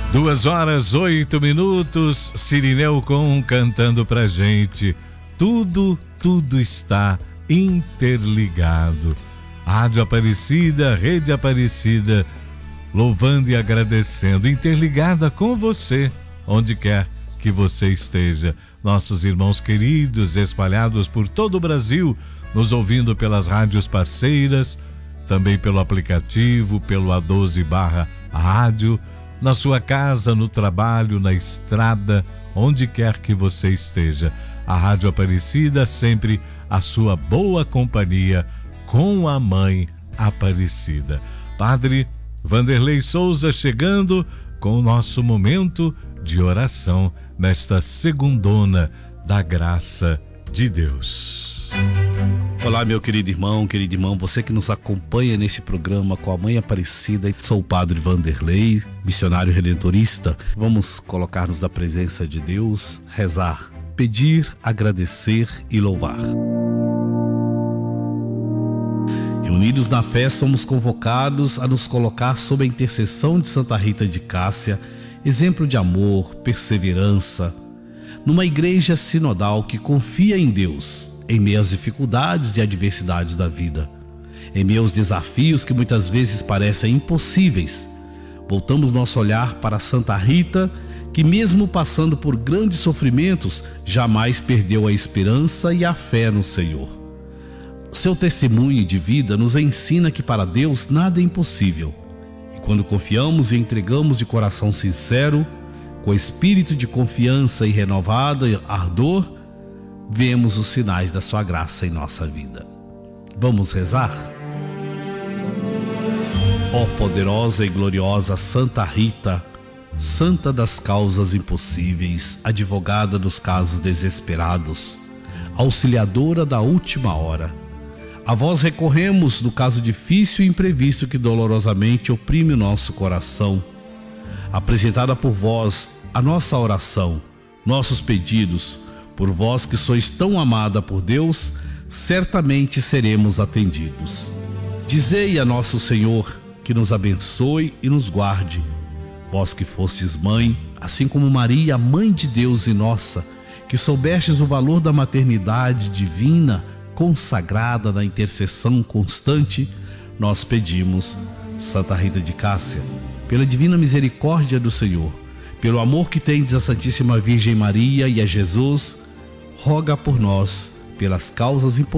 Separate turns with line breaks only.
2h08, Cirineu Com cantando pra gente. Tudo está interligado. Rádio Aparecida, Rede Aparecida, louvando e agradecendo, interligada com você, onde quer que você esteja. Nossos irmãos queridos espalhados por todo o Brasil, nos ouvindo pelas rádios parceiras, também pelo aplicativo, pelo A12/rádio, na sua casa, no trabalho, na estrada, onde quer que você esteja. A Rádio Aparecida, sempre a sua boa companhia com a Mãe Aparecida. Padre Vanderlei Souza chegando com o nosso momento de oração nesta segundona da graça de Deus.
Olá, meu querido irmão, você que nos acompanha nesse programa com a Mãe Aparecida. Sou o Padre Vanderlei, missionário redentorista. Vamos colocar-nos na presença de Deus, rezar, pedir, agradecer e louvar. Reunidos na fé, somos convocados a nos colocar sob a intercessão de Santa Rita de Cássia, exemplo de amor, perseverança, numa igreja sinodal que confia em Deus, em meio às dificuldades e adversidades da vida, em meio aos desafios que muitas vezes parecem impossíveis. Voltamos nosso olhar para Santa Rita, que mesmo passando por grandes sofrimentos, jamais perdeu a esperança e a fé no Senhor. Seu testemunho de vida nos ensina que para Deus nada é impossível. E quando confiamos e entregamos de coração sincero, com espírito de confiança e renovado ardor, vemos os sinais da sua graça em nossa vida. Vamos rezar? Ó poderosa e gloriosa Santa Rita, santa das causas impossíveis, advogada dos casos desesperados, auxiliadora da última hora, a vós recorremos no caso difícil e imprevisto que dolorosamente oprime o nosso coração. Apresentada por vós a nossa oração, nossos pedidos, por vós que sois tão amada por Deus, certamente seremos atendidos. Dizei a nosso Senhor que nos abençoe e nos guarde. Vós que fostes mãe, assim como Maria, mãe de Deus e nossa, que soubestes o valor da maternidade divina, consagrada na intercessão constante, nós pedimos, Santa Rita de Cássia, pela divina misericórdia do Senhor, pelo amor que tendes à Santíssima Virgem Maria e a Jesus, roga por nós, pelas causas importantes